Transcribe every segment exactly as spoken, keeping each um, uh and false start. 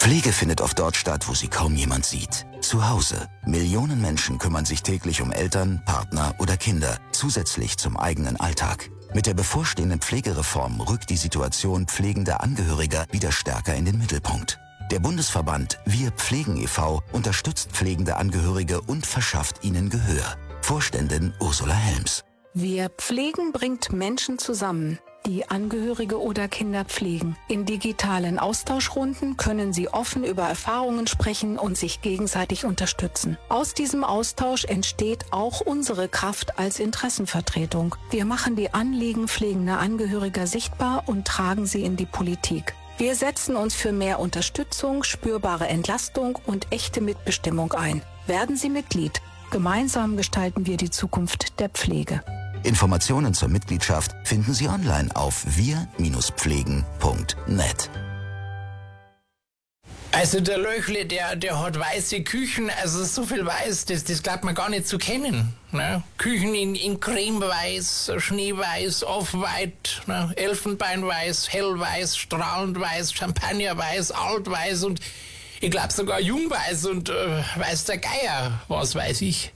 Pflege findet oft dort statt, wo sie kaum jemand sieht. Zu Hause. Millionen Menschen kümmern sich täglich um Eltern, Partner oder Kinder, zusätzlich zum eigenen Alltag. Mit der bevorstehenden Pflegereform rückt die Situation pflegender Angehöriger wieder stärker in den Mittelpunkt. Der Bundesverband Wir Pflegen e V unterstützt pflegende Angehörige und verschafft ihnen Gehör. Vorständin Ursula Helms. Wir Pflegen bringt Menschen zusammen, die Angehörige oder Kinder pflegen. In digitalen Austauschrunden können sie offen über Erfahrungen sprechen und sich gegenseitig unterstützen. Aus diesem Austausch entsteht auch unsere Kraft als Interessenvertretung. Wir machen die Anliegen pflegender Angehöriger sichtbar und tragen sie in die Politik. Wir setzen uns für mehr Unterstützung, spürbare Entlastung und echte Mitbestimmung ein. Werden Sie Mitglied. Gemeinsam gestalten wir die Zukunft der Pflege. Informationen zur Mitgliedschaft finden Sie online auf wir Pflegen punkt net. Also der Löchle, der, der hat weiße Küchen, also so viel weiß, das, das glaubt man gar nicht zu kennen. Ne? Küchen in, in cremeweiß, schneeweiß, off-white, ne? Elfenbeinweiß, hellweiß, strahlend weiß, champagnerweiß, altweiß und ich glaube sogar jungweiß und äh, weiß der Geier, was weiß ich.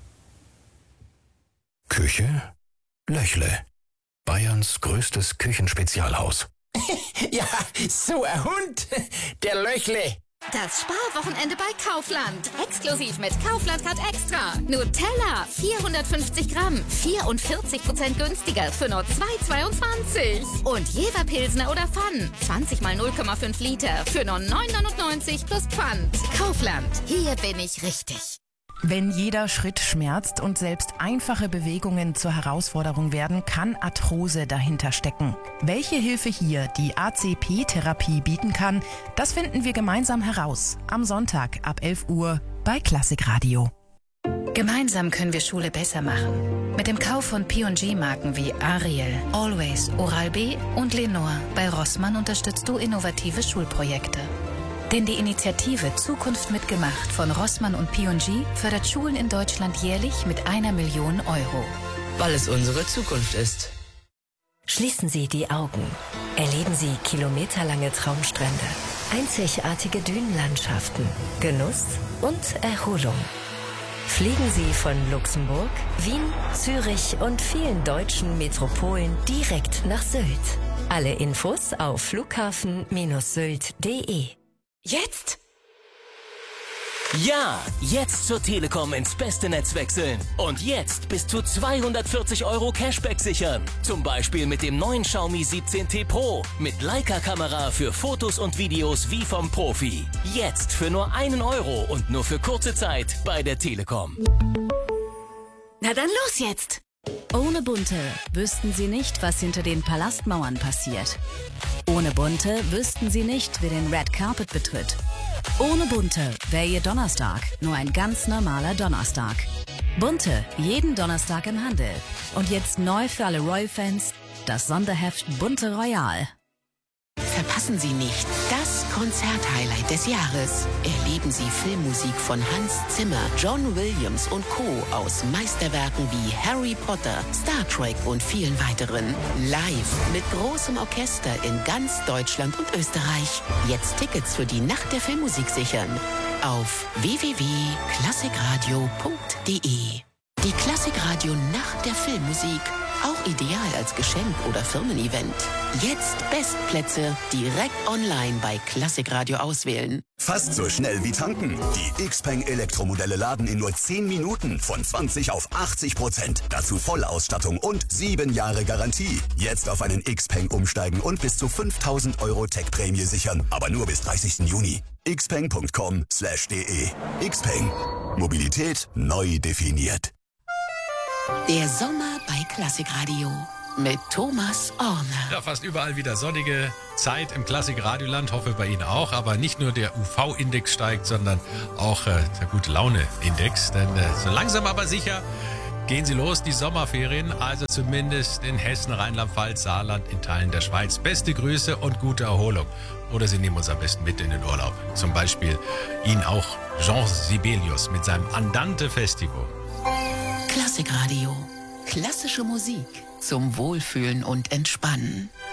Küche? Löchle. Bayerns größtes Küchenspezialhaus. Ja, so ein Hund, der Löchle. Das Sparwochenende bei Kaufland. Exklusiv mit Kaufland Card Extra. Nutella, vierhundertfünfzig Gramm, vierundvierzig Prozent günstiger für nur zwei Euro zweiundzwanzig. Und Jever Pilsner oder Pfann, zwanzig mal null Komma fünf Liter für nur neun Euro neunundneunzig plus Pfand. Kaufland, hier bin ich richtig. Wenn jeder Schritt schmerzt und selbst einfache Bewegungen zur Herausforderung werden, kann Arthrose dahinter stecken. Welche Hilfe hier die A C P-Therapie bieten kann, das finden wir gemeinsam heraus. Am Sonntag ab elf Uhr bei Klassikradio. Gemeinsam können wir Schule besser machen. Mit dem Kauf von P und G-Marken wie Ariel, Always, Oral-B und Lenore bei Rossmann unterstützt du innovative Schulprojekte. Denn die Initiative Zukunft mitgemacht von Rossmann und P und G fördert Schulen in Deutschland jährlich mit einer Million Euro. Weil es unsere Zukunft ist. Schließen Sie die Augen. Erleben Sie kilometerlange Traumstrände, einzigartige Dünenlandschaften, Genuss und Erholung. Fliegen Sie von Luxemburg, Wien, Zürich und vielen deutschen Metropolen direkt nach Sylt. Alle Infos auf flughafen Sylt punkt de. Jetzt? Ja, jetzt zur Telekom ins beste Netz wechseln. Und jetzt bis zu zweihundertvierzig Euro Cashback sichern. Zum Beispiel mit dem neuen Xiaomi siebzehn T Pro. Mit Leica-Kamera für Fotos und Videos wie vom Profi. Jetzt für nur einen Euro und nur für kurze Zeit bei der Telekom. Na dann los jetzt! Ohne Bunte wüssten Sie nicht, was hinter den Palastmauern passiert. Ohne Bunte wüssten Sie nicht, wer den Red Carpet betritt. Ohne Bunte wäre Ihr Donnerstag nur ein ganz normaler Donnerstag. Bunte, jeden Donnerstag im Handel. Und jetzt neu für alle Royal-Fans, das Sonderheft Bunte Royal. Verpassen Sie nicht das Konzert-Highlight des Jahres. Erleben Sie Filmmusik von Hans Zimmer, John Williams und Co. aus Meisterwerken wie Harry Potter, Star Trek und vielen weiteren. Live mit großem Orchester in ganz Deutschland und Österreich. Jetzt Tickets für die Nacht der Filmmusik sichern. Auf w w w punkt klassikradio punkt de. Die Klassikradio Nacht der Filmmusik. Auch ideal als Geschenk oder Firmen-Event. Jetzt Bestplätze direkt online bei Klassikradio auswählen. Fast so schnell wie tanken. Die Xpeng Elektromodelle laden in nur zehn Minuten von zwanzig auf achtzig Prozent. Dazu Vollausstattung und sieben Jahre Garantie. Jetzt auf einen Xpeng umsteigen und bis zu fünftausend Euro Tech-Prämie sichern. Aber nur bis dreißigsten Juni. xpeng punkt com slash de. Xpeng. Mobilität neu definiert. Der Sommer bei Klassikradio mit Thomas Orner. Ja, fast überall wieder sonnige Zeit im Klassikradioland, hoffe bei Ihnen auch. Aber nicht nur der U V-Index steigt, sondern auch äh, der Gute-Laune-Index. Denn äh, so langsam aber sicher gehen sie los, die Sommerferien. Also zumindest in Hessen, Rheinland-Pfalz, Saarland, in Teilen der Schweiz. Beste Grüße und gute Erholung. Oder Sie nehmen uns am besten mit in den Urlaub. Zum Beispiel Ihnen auch Jean Sibelius mit seinem Andante Festival. Klassikradio. Klassische Musik zum Wohlfühlen und Entspannen.